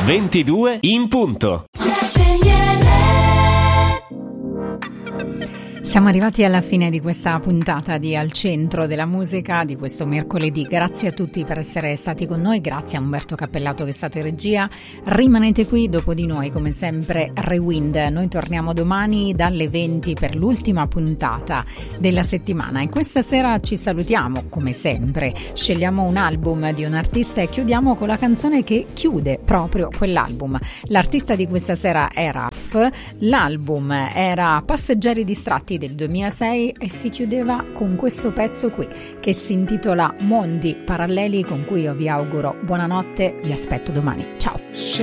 22 in punto. Siamo arrivati alla fine di questa puntata di Al Centro della Musica di questo mercoledì. Grazie a tutti per essere stati con noi, grazie a Umberto Cappellato che è stato in regia. Rimanete qui, dopo di noi come sempre Rewind. Noi torniamo domani dalle 20 per l'ultima puntata della settimana e questa sera ci salutiamo come sempre. Scegliamo un album di un artista e chiudiamo con la canzone che chiude proprio quell'album. L'artista di questa sera è Raf, l'album era Passeggeri distratti del 2006 e si chiudeva con questo pezzo qui che si intitola Mondi Paralleli, con cui io vi auguro buonanotte, vi aspetto domani, ciao.